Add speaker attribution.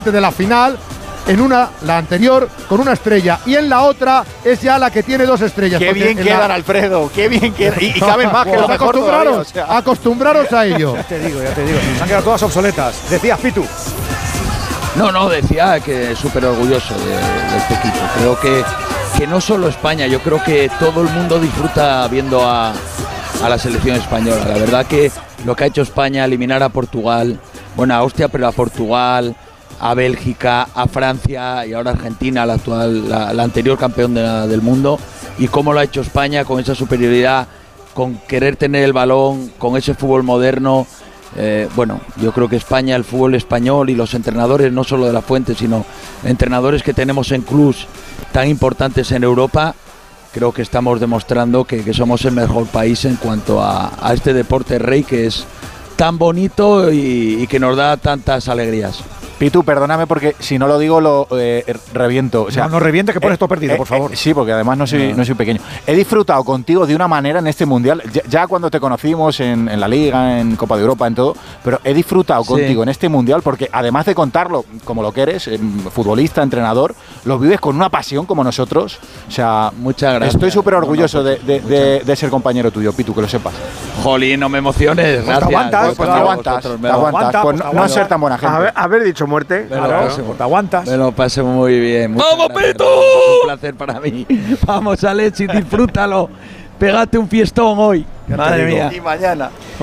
Speaker 1: de la final, en una, la anterior, con una estrella, y en la otra es ya la que tiene 2 estrellas.
Speaker 2: Qué bien quedan, Alfredo, qué bien quedan. Y caben más que lo mejor todavía, o sea.
Speaker 1: Acostumbraros a ello.
Speaker 3: Ya te digo, se han quedado todas obsoletas. Decías, Pitu.
Speaker 4: No, decía que súper orgulloso de este equipo. Creo que no solo España, yo creo que todo el mundo disfruta viendo a la selección española. La verdad que lo que ha hecho España, eliminar a Portugal, bueno, a Austria, pero a Portugal, a Bélgica, a Francia y ahora Argentina, la anterior campeón del mundo, y cómo lo ha hecho España con esa superioridad, con querer tener el balón, con ese fútbol moderno. Bueno, yo creo que España, el fútbol español y los entrenadores, no solo de la Fuente, sino entrenadores que tenemos en clubs tan importantes en Europa, creo que estamos demostrando que somos el mejor país en cuanto a este deporte rey que es tan bonito y que nos da tantas alegrías.
Speaker 2: Pitu, perdóname porque si no lo digo lo reviento. O sea,
Speaker 3: no revientes que pones todo perdido, por favor.
Speaker 2: Sí, porque además no soy pequeño. He disfrutado contigo de una manera en este Mundial, ya cuando te conocimos en la Liga, en Copa de Europa, en todo, pero he disfrutado contigo en este Mundial porque además de contarlo como lo que eres, futbolista, entrenador, lo vives con una pasión como nosotros. O sea,
Speaker 4: muchas gracias.
Speaker 2: Estoy súper orgulloso de ser compañero tuyo, Pitu, que lo sepas.
Speaker 4: Jolín, no me emociones.
Speaker 3: Pues
Speaker 4: gracias.
Speaker 3: te
Speaker 2: aguantas. Pues no ser tan buena gente.
Speaker 5: Haber dicho muerte.
Speaker 3: Te aguantas.
Speaker 4: Me lo pasé muy bien.
Speaker 6: ¡Vamos, Pitu!
Speaker 4: Un placer para mí. Vamos, Alexis, disfrútalo. Pégate un fiestón hoy. Madre mía.
Speaker 2: Y mañana.